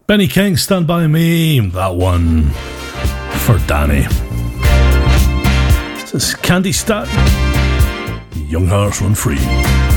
Benny King, Stand By Me. That one for Danny. This is Candy Stat. Young Hearts Run Free.